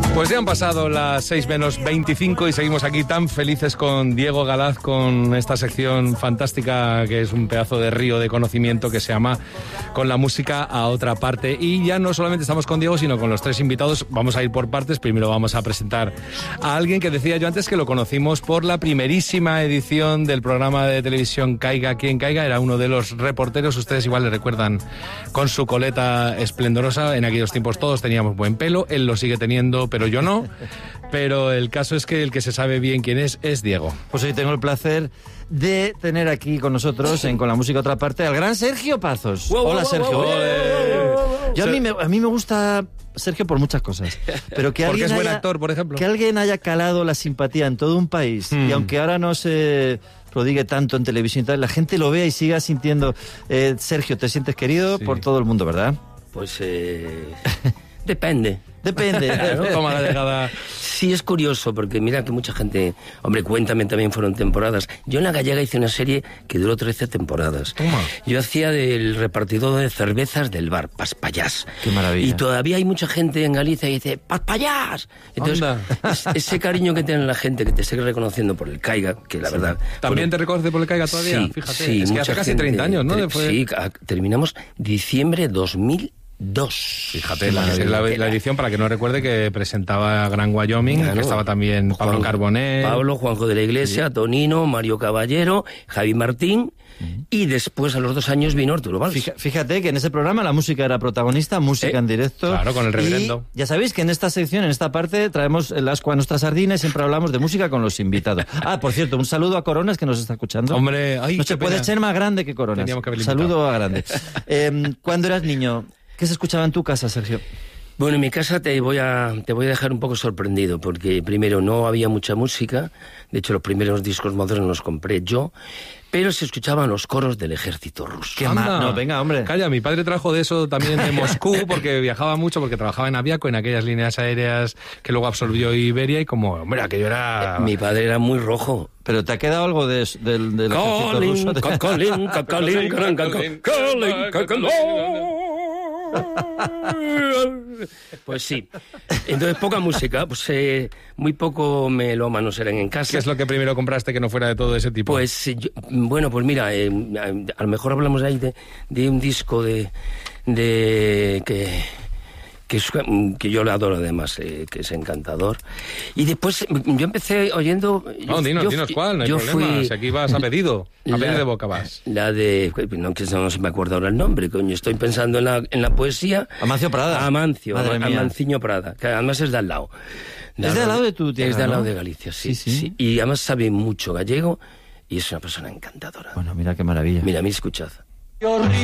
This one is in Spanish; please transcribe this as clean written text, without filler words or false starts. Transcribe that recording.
Pues ya han pasado las 6 menos 25 y seguimos aquí tan felices con Diego Galaz, con esta sección fantástica que es un pedazo de río de conocimiento que se llama Con la música a otra parte. Y ya no solamente estamos con Diego, sino con los tres invitados. Vamos a ir por partes. Primero vamos a presentar a alguien que decía yo antes que lo conocimos por la primerísima edición del programa de televisión Caiga quien caiga. Era uno de los reporteros, ustedes igual le recuerdan, con su coleta esplendorosa. En aquellos tiempos todos teníamos buen pelo, él lo sigue teniendo, pero yo no. Pero el caso es que el que se sabe bien quién es Diego. Pues hoy tengo el placer de tener aquí con nosotros, Con la música otra parte, al gran Sergio Pazos. Hola, Sergio. Yo a mí me gusta Sergio por muchas cosas, pero que porque alguien es buen haya, actor, por ejemplo. Que alguien haya calado la simpatía en todo un país, y aunque ahora no se prodigue tanto en televisión y tal, la gente lo vea y siga sintiendo. Sergio, te sientes querido por todo el mundo, ¿verdad? Pues depende. Depende. Claro, toma la dejada. Sí, es curioso, porque mira que mucha gente... Hombre, Cuéntame también fueron temporadas. Yo en La Gallega hice una serie que duró 13 temporadas. Toma. Yo hacía del repartidor de cervezas del bar, Paspallás. Qué maravilla. Y todavía hay mucha gente en Galicia que dice ¡Paspallás! Entonces, ese cariño que tiene la gente, que te sigue reconociendo por el Caiga, que la verdad... ¿También te reconoce por el Caiga todavía? Sí, fíjate. sí, es que hace casi 30 años, ¿no? Sí, terminamos diciembre 2002. Fíjate, la edición, para que no recuerde, que presentaba Gran Wyoming, que estaba también Pablo Carbonell. Pablo, Juanjo de la Iglesia, sí. Tonino, Mario Caballero, Javi Martín, y después a los 2 años vino Arturo Valls. Fíjate que en ese programa la música era protagonista, música en directo. Claro, con el reverendo. Y ya sabéis que en esta sección, en esta parte, traemos el ascua a nuestra sardina y siempre hablamos de música con los invitados. Por cierto, un saludo a Coronas, que nos está escuchando. Hombre, no se puede ser más grande que Coronas. Saludo a grande. Cuando eras niño, ¿qué se escuchaba en tu casa, Sergio? Bueno, en mi casa te voy a dejar un poco sorprendido, porque primero no había mucha música, de hecho los primeros discos modernos los compré yo, pero se escuchaban los coros del ejército ruso. ¡Qué mal! No, venga, hombre. Calla, mi padre trajo de eso también de Moscú, porque viajaba mucho, porque trabajaba en Aviaco, en aquellas líneas aéreas que luego absorbió Iberia, y como, hombre, aquello era... Mi padre era muy rojo. ¿Pero te ha quedado algo del ejército ruso? Pues sí. Entonces, poca música, pues muy poco melómanos eran en casa. ¿Qué es lo que primero compraste que no fuera de todo ese tipo? Pues, bueno, pues mira, a lo mejor hablamos ahí de un disco que yo le adoro además, que es encantador. Y después yo empecé oyendo... No, dinos cuál, no hay problema. Si aquí vas a pedido, a pedir de boca vas. La de... No se me acuerda ahora el nombre, coño. Estoy pensando en la poesía. Amancio Prada. Amanciño Prada, que además es de al lado. Es de al lado de tu tierra, Es de al lado ¿no? de Galicia, sí. Y además sabe mucho gallego y es una persona encantadora. Bueno, mira qué maravilla. Mira, escuchad.